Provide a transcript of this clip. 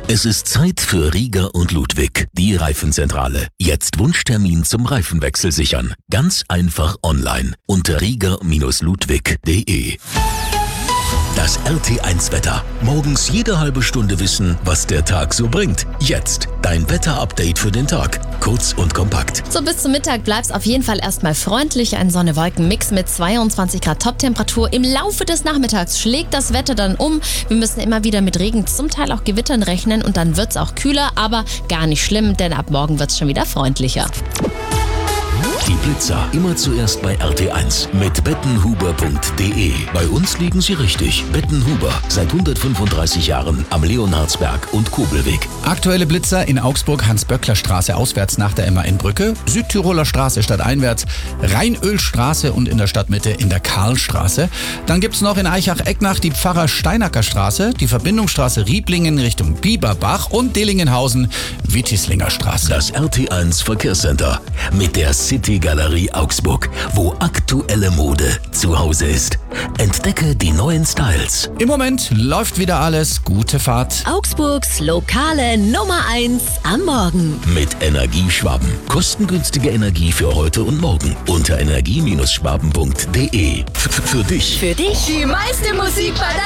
Es ist Zeit für Rieger und Ludwig, die Reifenzentrale. Jetzt Wunschtermin zum Reifenwechsel sichern. Ganz einfach online unter rieger-ludwig.de. Das RT1-Wetter. Morgens jede halbe Stunde wissen, was der Tag so bringt. Jetzt dein Wetter-Update für den Tag. Kurz und kompakt. So bis zum Mittag bleibt's auf jeden Fall erstmal freundlich. Ein Sonne-Wolken-Mix mit 22 Grad Toptemperatur. Im Laufe des Nachmittags schlägt das Wetter dann um. Wir müssen immer wieder mit Regen, zum Teil auch Gewittern rechnen und dann wird's auch kühler, aber gar nicht schlimm, denn ab morgen wird's schon wieder freundlicher. Die Blitzer immer zuerst bei RT1 mit bettenhuber.de. Bei uns liegen sie richtig. Bettenhuber, seit 135 Jahren am Leonhardsberg und Kobelweg. Aktuelle Blitzer in Augsburg, Hans-Böckler-Straße auswärts nach der MAN-Brücke, Südtiroler Straße stadteinwärts, Rheinölstraße und in der Stadtmitte in der Karlstraße. Dann gibt's noch in Eichach-Ecknach die Pfarrer-Steinacker-Straße, die Verbindungsstraße Rieblingen Richtung Bieberbach und Dehlingenhausen, Wittislinger Straße. Das RT1 Verkehrscenter mit der City Galerie Augsburg, wo aktuelle Mode zu Hause ist. Entdecke die neuen Styles. Im Moment läuft wieder alles. Gute Fahrt. Augsburgs lokale Nummer 1 am Morgen. Mit Energieschwaben. Kostengünstige Energie für heute und morgen. Unter energie-schwaben.de. Für dich. Für dich die meiste Musik bei der